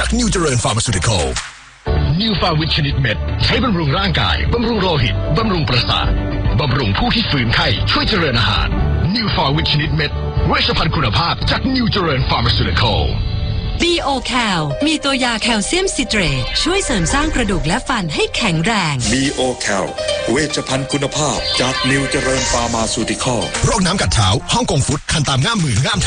จากนิวเจริญฟาร์มาซูติคอลนิวฟาวิตชนิดเม็ดใช้บำรุงร่างกายบำรุงโลหิตบำรุงประสาทบำรุงผู้ที่ฝืนไข้ช่วยเจริญอาหารนิวฟาวิตชนิดเม็ดเวชภัณฑ์คุณภาพจากนิวเจริญฟาร์มาซูติคอล BO Cal มีตัวยาแคลเซียมซิเตรตช่วยเสริมสร้างกระดูกและฟันให้แข็งแรง BO Cal เวชภัณฑ์คุณภาพจากนิวเจริญฟาร์มาซูติคอลโรคน้ำกัดเท้าฮ่องกงฟุตคันตามง่ามมือง่าม